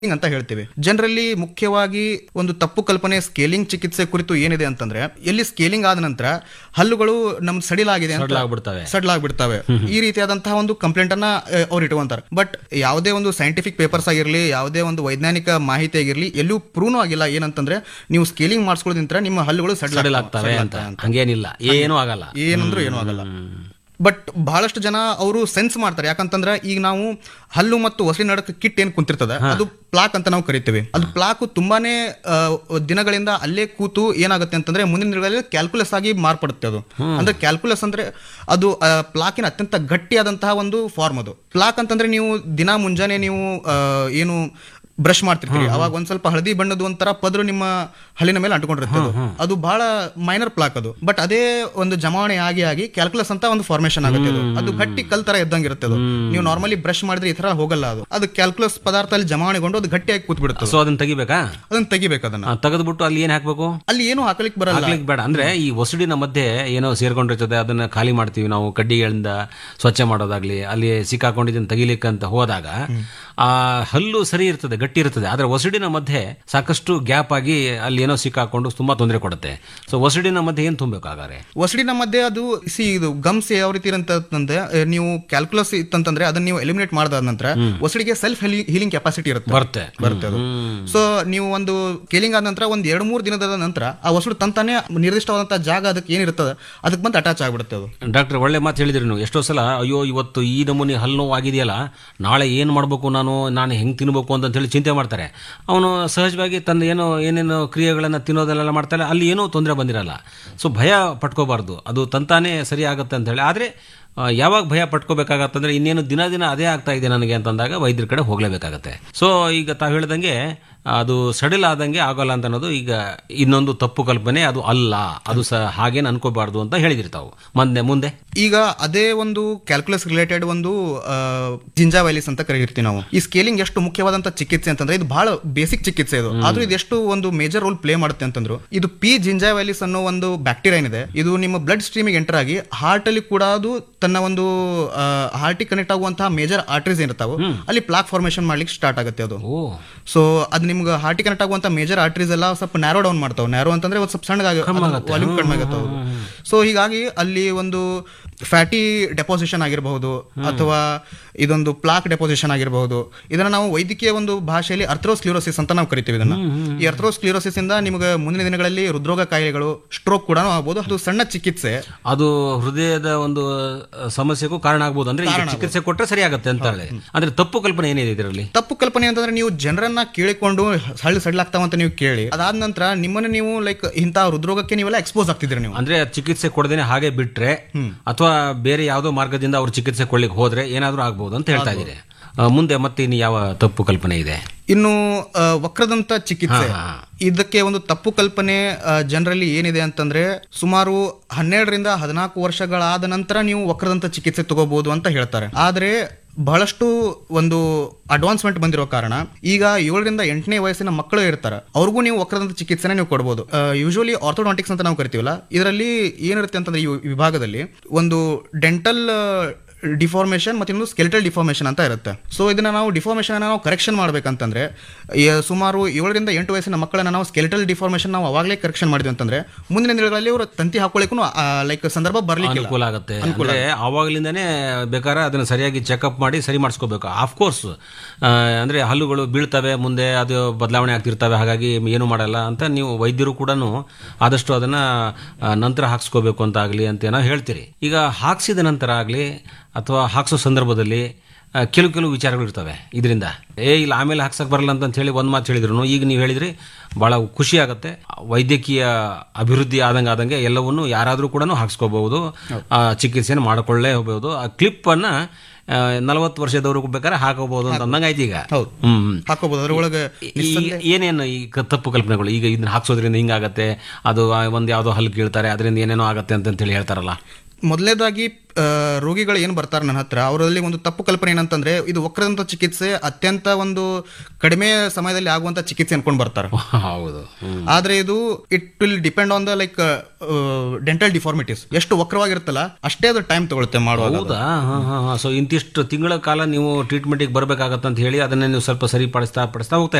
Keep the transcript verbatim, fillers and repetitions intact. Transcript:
ಅಂತ ಹೇಳ್ತೀವಿ. ಜನರಲ್ಲಿ ಮುಖ್ಯವಾಗಿ ಒಂದು ತಪ್ಪು ಕಲ್ಪನೆ ಸ್ಕೇಲಿಂಗ್ ಚಿಕಿತ್ಸೆ ಕುರಿತು ಏನಿದೆ ಅಂತಂದ್ರೆ, ಎಲ್ಲಿ ಸ್ಕೇಲಿಂಗ್ ಆದ ನಂತರ ಹಲ್ಲುಗಳು ನಮ್ ಸಡಿಲಾಗಿದೆ ಅಂತ ಸಡ್ಲಾಗ್ಬಿಡ್ತವೆ, ಈ ರೀತಿಯಾದಂತಹ ಒಂದು ಕಂಪ್ಲೇಂಟ್ ಅನ್ನ ಅವ್ರು ಇಟ್ಕೊಂತಾರೆ. ಬಟ್ ಯಾವುದೇ ಒಂದು ಸೈಂಟಿಫಿಕ್ ಪೇಪರ್ಸ್ ಆಗಿರ್ಲಿ, ಯಾವುದೇ ಒಂದು ವೈಜ್ಞಾನಿಕ ಮಾಹಿತಿ ಆಗಿರ್ಲಿ, ಎಲ್ಲೂ ಪ್ರೂವ್ ಆಗಿಲ್ಲ ಏನಂತಂದ್ರೆ ನೀವು ಸ್ಕೇಲಿಂಗ್ ಮಾಡಿಸ್ಕೊಳ್ಳೋದ್ರಿಂದ ನಿಮ್ಮ ಹಲ್ಲುಗಳು ಸಡ್ಲಾಗ್ತವೆ ಅಂತ. ಹಂಗೇನಿಲ್ಲ, ಏನೂ ಆಗಲ್ಲ, ಏನಂದ್ರೂ ಏನೂ ಆಗಲ್ಲ. ಬಟ್ ಬಹಳಷ್ಟು ಜನ ಅವರು ಸೆನ್ಸ್ ಮಾಡ್ತಾರೆ. ಯಾಕಂತಂದ್ರೆ ಈಗ ನಾವು ಹಲ್ಲು ಮತ್ತು ಒಸಳಿ ನಡಕ ಕಿಟ್ ಏನ್ ಕುಂತಿರ್ತದೆ ಅದು ಪ್ಲಾಕ್ ಅಂತ ನಾವು ಕರಿತೀವಿ. ಅದು ಪ್ಲಾಕ್ ತುಂಬಾನೇ ದಿನಗಳಿಂದ ಅಲ್ಲೇ ಕೂತು ಏನಾಗುತ್ತೆ ಅಂತಂದ್ರೆ ಮುಂದಿನ ದಿನಗಳಲ್ಲಿ ಕ್ಯಾಲ್ಕುಲಸ್ ಆಗಿ ಮಾರ್ಪಡುತ್ತೆ. ಅದು ಅಂದ್ರೆ ಕ್ಯಾಲ್ಕುಲಸ್ ಅಂದ್ರೆ ಅದು ಪ್ಲಾಕಿನ ಅತ್ಯಂತ ಗಟ್ಟಿಯಾದಂತಹ ಒಂದು ಫಾರ್ಮ್. ಅದು ಪ್ಲಾಕ್ ಅಂತಂದ್ರೆ ನೀವು ದಿನ ಮುಂಜಾನೆ ನೀವು ಏನು ಬ್ರಷ್ ಮಾಡ್ತಿರ್ತೀರಿ, ಅವಾಗ ಒಂದ್ ಸ್ವಲ್ಪ ಹಳದಿ ಬಣ್ಣದ ಒಂಥರ ಪದ್ರು ನಿಮ್ಮ ಹಲ್ಲಿನ ಮೇಲೆ ಅಂಟ್ಕೊಂಡಿರುತ್ತೆ. ಅದು ಬಹಳ ಮೈನರ್ ಪ್ಲಾಕ್ ಅದು. ಬಟ್ ಅದೇ ಒಂದು ಜಮಾವಣೆ ಆಗಿ ಆಗಿ ಕ್ಯಾಲ್ಕುಲಸ್ ಅಂತ ಒಂದು ಫಾರ್ಮೇಶನ್ ಆಗುತ್ತೆ. ಅದು ಅದು ಗಟ್ಟಿ ಕಲ್ ತರ ಇದ್ದಂಗಿರುತ್ತೆ. ಅದು ನೀವು ನಾರ್ಮಲಿ ಬ್ರಷ್ ಮಾಡಿದ್ರೆ ಈ ತರ ಹೋಗಲ್ಲ. ಅದು ಅದು ಕ್ಯಾಲ್ಕುಲಸ್ ಪದಾರ್ಥ ಅಲ್ಲಿ ಜಮಾವಣೆಗೊಂಡು ಅದು ಗಟ್ಟಿಯಾಗಿ ಕೂತ್ ಬಿಡುತ್ತೆ. ಸೊ ಅದನ್ನ ತೆಗಿಬೇಕಾ? ಅದನ್ನ ತೆಗಿಬೇಕು. ಅದನ್ನ ತೆಗೆದ್ಬಿಟ್ಟು ಅಲ್ಲಿ ಏನ್ ಹಾಕ್ಬೇಕು? ಅಲ್ಲಿ ಏನು ಹಾಕ್ಲಿಕ್ಕೆ ಬರಲ್ಲ, ಹಾಕ್ಲಿಕ್ಕೆ ಬೇಡ. ಅಂದ್ರೆ ಈ ಒಸಡಿನ ಮಧ್ಯೆ ಏನೋ ಸೇರ್ಕೊಂಡಿರ್ತದೆ, ಅದನ್ನ ಖಾಲಿ ಮಾಡ್ತೀವಿ ನಾವು, ಕಡ್ಡಿಗಳಿಂದ ಸ್ವಚ್ಛ ಮಾಡೋದಾಗ್ಲಿ, ಅಲ್ಲಿ ಸಿಕ್ಕಾಕೊಂಡಿದ್ದನ್ನು ತೆಗಿಲಿಕ್ಕೆ ಅಂತ ಹೋದಾಗ ಆ ಹಲ್ಲು ಸರಿ ಇರ್ತದೆ, ಗಟ್ಟಿ ಇರ್ತದೆ. ಆದ್ರೆ ಒಸಡಿನ ಮಧ್ಯೆ ಸಾಕಷ್ಟು ಗ್ಯಾಪ್ ಆಗಿ ಅಲ್ಲಿ ಏನೋ ಸಿಕ್ಕಾಕೊಂಡು ತುಂಬಾ ತೊಂದರೆ ಕೊಡುತ್ತೆ. ಸೊ ಒಸಡಿನ ಮಧ್ಯೆ ಏನ್ ತುಂಬಬೇಕಾಗಾರೆ? ಒಸಡಿನ ಮಧ್ಯೆ ಅದು ಸಿ ಇದು ಗಮ್ಸ್ ಯಾವ ರೀತಿ ಅಂತಂದ್ರೆ, ನೀವು ಕ್ಯಾಲ್ಕುಲಸ್ ಇತ್ತಂತಂದ್ರೆ ಅದನ್ನ ನೀವು ಎಲಿಮಿನೇಟ್ ಮಾಡಿದ ನಂತರ ಒಸಡಿಗೆ ಸೆಲ್ಫ್ ಹೀಲಿಂಗ್ ಕೆಪಾಸಿಟಿ ಇರುತ್ತೆ, ಬರುತ್ತೆ ಬರುತ್ತೆ ಅದು. ಸೊ ನೀವು ಒಂದು ಸ್ಕೇಲಿಂಗ್ ಆದ ನಂತರ ಒಂದ್ ಎರಡು ಮೂರು ದಿನದ ನಂತರ ಆ ಒಸಡು ತಂತಾನೆ ನಿರ್ದಿಷ್ಟವಾದಂತಹ ಜಾಗ ಅದಕ್ಕೆ ಏನಿರ್ತದೆ ಅದಕ್ಕೆ ಬಂದು ಅಟ್ಯಾಚ್ ಆಗ್ಬಿಡುತ್ತೆ. ಅದು ಡಾಕ್ಟರ್ ಒಳ್ಳೆ ಮಾತು ಹೇಳಿದ್ರಿ ನೀವು. ಎಷ್ಟೋ ಸಲ ಅಯ್ಯೋ ಇವತ್ತು ಈ ನಮೂನಿ ಹಲ್ಲು ನೋವು ಆಗಿದೆಯಲ್ಲ, ನಾಳೆ ಏನ್ ಮಾಡ್ಬೇಕು, ನಾನು ನಾನು ಹೆಂಗ್ ತಿನ್ಬೇಕು ಅಂತ ಹೇಳಿ ಚಿಂತೆ ಮಾಡ್ತಾರೆ. ಅವನು ಸಹಜವಾಗಿ ತನ್ನ ಏನೋ ಏನೇನು ಕ್ರಿಯೆಗಳನ್ನ ತಿನ್ನೋದೆಲ್ಲ ಮಾಡ್ತಾನೆ, ಅಲ್ಲಿ ಏನೂ ತೊಂದರೆ ಬಂದಿರಲ್ಲ. ಸೊ ಭಯ ಪಟ್ಕೋಬಾರ್ದು, ಅದು ತಂತಾನೆ ಸರಿ ಆಗುತ್ತೆ ಅಂತ ಹೇಳಿ. ಆದ್ರೆ ಯಾವಾಗ ಭಯ ಪಟ್ಕೋಬೇಕಾಗತ್ತಂದ್ರೆ ಇನ್ನೇನು ದಿನ ದಿನ ಅದೇ ಆಗ್ತಾ ಇದೆ ನನಗೆ ಅಂತಂದಾಗ ವೈದ್ಯರ ಕಡೆ ಹೋಗ್ಲೇಬೇಕಾಗತ್ತೆ. ಸೊ ಈಗ ತಾವು ಹೇಳ್ದಂಗೆ ಅದು ಸಡಿಲ್ ಆದಂಗೆ ಆಗೋಲ್ಲ ಅಂತ ಅನ್ನೋದು ಈಗ ಇನ್ನೊಂದು ತಪ್ಪು ಕಲ್ಪನೆ. ಅದು ಅಲ್ಲ, ಅದು ಸಹ ಹಾಗೇನು ಅನ್ಕೋಬಾರ್ದು ಅಂತ ಹೇಳಿದಿರ್ತಾವು. ಮುಂದೆ ಮುಂದೆ ಈಗ ಅದೇ ಒಂದು ಕ್ಯಾಲ್ಕುಲಸ್ ರಿಲೇಟೆಡ್ ಒಂದು ಜಿಂಜಾವೈಲಿಸ್ ಅಂತ ಕರೆಯಿರ್ತೀವಿ ನಾವು. ಈ ಸ್ಕೇಲಿಂಗ್ ಎಷ್ಟು ಮುಖ್ಯವಾದಂತ ಚಿಕಿತ್ಸೆ ಅಂತಂದ್ರೆ ಇದು ಬಹಳ ಬೇಸಿಕ್ ಚಿಕಿತ್ಸೆ ಇದು. ಆದ್ರೂ ಇದು ಎಷ್ಟು ಒಂದು ಮೇಜರ್ ರೋಲ್ ಪ್ಲೇ ಮಾಡುತ್ತೆ ಅಂತಂದ್ರು, ಇದು ಪಿ ಜಿಂಜಾವೈಲಿಸ್ ಅನ್ನೋ ಒಂದು ಬ್ಯಾಕ್ಟೀರಿಯಾ ಏನಿದೆ, ಇದು ನಿಮ್ಮ ಬ್ಲಡ್ ಸ್ಟ್ರೀಮಿಗೆ ಎಂಟರ್ ಆಗಿ ಹಾರ್ಟ್ ಅಲ್ಲಿ ಕೂಡ ಅದು ತನ್ನ ಒಂದು ಹಾರ್ಟಿಗೆ ಕನೆಕ್ಟ್ ಆಗುವಂತಹ ಮೇಜರ್ ಆರ್ಟರೀಸ್ ಏನಿರ್ತಾವೆ ಅಲ್ಲಿ ಪ್ಲಾಕ್ ಫಾರ್ಮೇಶನ್ ಮಾಡ್ಲಿಕ್ಕೆ ಸ್ಟಾರ್ಟ್ ಆಗುತ್ತೆ ಅದು. ಸೊ ಅದ್ ನಿಮ್ಗೆ ಹಾರ್ಟಿಗೆ ಕನೆಕ್ಟ್ ಆಗುವಂತ ಮೇಜರ್ ಆರ್ಟರೀಸ್ ಎಲ್ಲ ಸ್ವಲ್ಪ ನ್ಯಾರೋ ಡೌನ್ ಮಾಡ್ತಾವೆ. ನ್ಯಾರೋ ಅಂತಂದ್ರೆ ಒಂದು ಸ್ವಲ್ಪ ಸಣ್ಣದಾಗಿ ವಾಲ್ಯೂಮ್ ಕಡಿಮೆ ಆಗುತ್ತೆ. ಸೊ ಹೀಗಾಗಿ ಅಲ್ಲಿ ಒಂದು ಫ್ಯಾಟಿ ಡೆಪೋಸಿಷನ್ ಆಗಿರಬಹುದು ಅಥವಾ ಇದೊಂದು ಪ್ಲಾಕ್ ಡೆಪೋಸಿಷನ್ ಆಗಿರಬಹುದು. ಇದನ್ನ ನಾವು ವೈದ್ಯಕೀಯ ಒಂದು ಭಾಷೆಯಲ್ಲಿ ಅರ್ಥ್ರೋಸ್ಕ್ಲಿರೋಸಿಸ್ ಅಂತ ನಾವು ಕರಿತೀವಿ ಇದನ್ನ. ಈ ಅರ್ಥ್ರೋಸ್ಕ್ಲಿರೋಸಿಸ್ ಇಂದ ನಿಮಗೆ ಮುಂದಿನ ದಿನಗಳಲ್ಲಿ ಹೃದ್ರೋಗ ಕಾಯಿಲೆಗಳು, ಸ್ಟ್ರೋಕ್ ಕೂಡ ಆಗಬಹುದು. ಅದು ಸಣ್ಣ ಚಿಕಿತ್ಸೆ, ಅದು ಹೃದಯದ ಒಂದು ಸಮಸ್ಯೆಗೂ ಕಾರಣ ಆಗ್ಬಹುದು. ಅಂದ್ರೆ ಚಿಕಿತ್ಸೆ ಕೊಟ್ಟರೆ ಸರಿ ಆಗುತ್ತೆ ಅಂತ ಹೇಳಿ. ಅಂದ್ರೆ ತಪ್ಪು ಕಲ್ಪನೆ ಏನಿದೆ ಇದರಲ್ಲಿ? ತಪ್ಪು ಕಲ್ಪನೆ ಅಂತಂದ್ರೆ ನೀವು ಜನರನ್ನ ಕೇಳಿಕೊಂಡು ಹಳ್ಳಿ ಸಡ್ಲಾಗ್ತಾವ ಅಂತ ನೀವು ಕೇಳಿ ಅದಾದ ನಂತರ ನಿಮ್ಮನ್ನ ನೀವು ಲೈಕ್ ಇಂತಹ ಹೃದ್ರೋಗಕ್ಕೆ ನೀವೆಲ್ಲ ಎಕ್ಸ್ಪೋಸ್ ಆಗ್ತಿದ್ರಿ. ನೀವು ಅಂದ್ರೆ ಚಿಕಿತ್ಸೆ ಕೊಡದೇನೆ ಹಾಗೆ ಬಿಟ್ರೆ ಅಥವಾ ಬೇರೆ ಯಾವುದೋ ಮಾರ್ಗದಿಂದ ಅವ್ರು ಚಿಕಿತ್ಸೆ ಕೊಡ್ಲಿಕ್ಕೆ ಹೋದ್ರೆ ಏನಾದ್ರೂ ಆಗ್ಬಹುದು ಅಂತ ಹೇಳ್ತಾ ಇದ್ದೀರಿ. ಮುಂದೆ ಮತ್ತೆ ಇನ್ನು ಯಾವ ತಪ್ಪು ಕಲ್ಪನೆ ಇದೆ? ಇನ್ನು ವಕ್ರದಂತ ಚಿಕಿತ್ಸೆ, ಇದಕ್ಕೆ ಒಂದು ತಪ್ಪು ಕಲ್ಪನೆ ಜನರಲ್ಲಿ ಏನಿದೆ ಅಂತಂದ್ರೆ, ಸುಮಾರು ಹನ್ನೆರಡರಿಂದ ಹದಿನಾಲ್ಕು ವರ್ಷಗಳಾದ ನಂತರ ನೀವು ವಕ್ರದಂತ ಚಿಕಿತ್ಸೆ ತಗೋಬಹುದು ಅಂತ ಹೇಳ್ತಾರೆ. ಆದ್ರೆ ಬಹಳಷ್ಟು ಒಂದು ಅಡ್ವಾನ್ಸ್ಮೆಂಟ್ ಬಂದಿರೋ ಕಾರಣ ಈಗ ಏಳರಿಂದ ಎಂಟನೇ ವಯಸ್ಸಿನ ಮಕ್ಕಳು ಇರ್ತಾರೆ, ಅವ್ರಿಗೂ ನೀವು ವಕ್ರದಂತ ಚಿಕಿತ್ಸೆನ ನೀವು ಕೊಡಬಹುದು. ಯೂಶುವಲಿ ಆರ್ಥೋಡಾಂಟಿಕ್ಸ್ ಅಂತ ನಾವು ಕರಿತೀವಲ್ಲ, ಇದರಲ್ಲಿ ಏನಿರುತ್ತೆ ಅಂತಂದ್ರೆ ಈ ವಿಭಾಗದಲ್ಲಿ ಒಂದು ಡೆಂಟಲ್ ಡಿಫಾರ್ಮೇಶನ್ ಮತ್ತು ಇನ್ನೊಂದು ಸ್ಕೆಲಿಟಲ್ ಡಿಫಾರ್ಮೇಶನ್ ಅಂತ ಇರುತ್ತೆ. ಸೊ ಇದನ್ನ ನಾವು ಡಿಫಾರ್ಮೇಶನ್ ನಾವು ಕರೆಕ್ಷನ್ ಮಾಡ್ಬೇಕಂತಂದ್ರೆ ಸುಮಾರು ಏಳರಿಂದ ಎಂಟು ವಯಸ್ಸಿನ ಮಕ್ಕಳನ್ನ ನಾವು ಸ್ಕೆಲಿಟಲ್ ಡಿಫಾರ್ಮೇಶನ್ ನಾವು ಅವಾಗಲೇ ಕರೆಕ್ಷನ್ ಮಾಡಿದ್ವಿ ಅಂತಂದ್ರೆ ಮುಂದಿನ ದಿನಗಳಲ್ಲಿ ಅವರು ತಂತಿ ಹಾಕೊಳ್ಳಿಕ್ಕೂ ಲೈಕ್ ಸಂದರ್ಭ ಬರ್ಲಿಕ್ಕೆ ಅನುಕೂಲ ಆಗುತ್ತೆ. ಆವಾಗಲಿಂದಾನೇ ಬೇಕಾದ್ರೆ ಅದನ್ನ ಸರಿಯಾಗಿ ಚೆಕ್ಅಪ್ ಮಾಡಿ ಸರಿ ಮಾಡಿಸ್ಕೋಬೇಕು. ಆಫ್ಕೋರ್ಸ್ ಅಂದ್ರೆ ಹಲ್ಲುಗಳು ಬೀಳ್ತವೆ, ಮುಂದೆ ಅದು ಬದಲಾವಣೆ ಆಗ್ತಿರ್ತವೆ, ಹಾಗಾಗಿ ಏನು ಮಾಡಲ್ಲ ಅಂತ ನೀವು ವೈದ್ಯರು ಕೂಡ ಆದಷ್ಟು ಅದನ್ನ ನಂತರ ಹಾಕ್ಸ್ಕೋಬೇಕು ಅಂತ ಆಗಲಿ ಅಂತ ಏನೋ ಹೇಳ್ತೀರಿ. ಈಗ ಹಾಕ್ಸಿದ ನಂತರ ಆಗಲಿ ಅಥವಾ ಹಾಕ್ಸೋ ಸಂದರ್ಭದಲ್ಲಿ ಕೆಲವು ಕೆಲವು ವಿಚಾರಗಳು ಇರ್ತವೆ. ಇದರಿಂದ ಏ ಇಲ್ಲ ಆಮೇಲೆ ಹಾಕ್ಸಕ್ ಬರಲ್ಲ ಅಂತ ಹೇಳಿ ಒಂದು ಮಾತು ಹೇಳಿದ್ರು. ಈಗ ನೀವು ಹೇಳಿದ್ರಿ, ಬಹಳ ಖುಷಿ ಆಗುತ್ತೆ. ವೈದ್ಯಕೀಯ ಅಭಿವೃದ್ಧಿ ಆದಂಗೆ ಆದಂಗೆ ಎಲ್ಲವನ್ನೂ ಯಾರಾದರೂ ಕೂಡ ಹಾಕ್ಸ್ಕೋಬಹುದು, ಚಿಕಿತ್ಸೆಯನ್ನು ಮಾಡಿಕೊಳ್ಳೇ ಹೋಗಬಹುದು. ಆ ಕ್ಲಿಪ್ ಅನ್ನ ನಲವತ್ತು ವರ್ಷದವರೆಗೂ ಬೇಕಾದ್ರೆ ಹಾಕೋಬಹುದು ಅಂತ ಅಂದಂಗ ಆಯ್ತು. ಈಗ ಹಾಕೋಬಹುದು. ಅದರೊಳಗೆ ಏನೇನು ಈ ತಪ್ಪು ಕಲ್ಪನೆಗಳು, ಈಗ ಇದನ್ನ ಹಾಕ್ಸೋದ್ರಿಂದ ಹಿಂಗಾಗತ್ತೆ, ಅದು ಒಂದ್ ಯಾವ್ದೋ ಹಲ್ಲು ಕೀಳ್ತಾರೆ ಅದರಿಂದ ಏನೇನೋ ಆಗತ್ತೆ ಅಂತ ಹೇಳಿ ಹೇಳ್ತಾರಲ್ಲ. ಮೊದಲನೇದಾಗಿ ರೋಗಿಗಳು ಏನು ಬರ್ತಾರೆ ನನ್ನ ಹತ್ರ ಅವರಲ್ಲಿ ಒಂದು ತಪ್ಪು ಕಲ್ಪನೆ ಏನಂತಂದ್ರೆ ಇದು ವಕ್ರದಂತ ಚಿಕಿತ್ಸೆ ಅತ್ಯಂತ ಒಂದು ಕಡಿಮೆ ಸಮಯದಲ್ಲಿ ಆಗುವಂತ ಚಿಕಿತ್ಸೆ ಅನ್ಕೊಂಡ್ ಬರ್ತಾರೆ. ಹೌದು. ಆದ್ರೆ ಇದು it will depend on the like dental deformities ಎಷ್ಟು ವಕ್ರವಾಗಿರುತ್ತಲ್ಲ ಅಷ್ಟೇ ಅದು ಟೈಮ್ ತಗೊಳುತ್ತೆ ಮಾಡುವಾಗ. ಹೌದಾ? ಸೊ ಇಂತಿಷ್ಟು ತಿಂಗಳ ಕಾಲ ನೀವು ಟ್ರೀಟ್ಮೆಂಟಿಗೆ ಬರಬೇಕಾಗತ್ತಂತ ಹೇಳಿ ಅದನ್ನ ನೀವು ಸ್ವಲ್ಪ ಸರಿಪಡಿಸ್ತಾ ಪಡಿಸ್ತಾ ಹೋಗ್ತಾ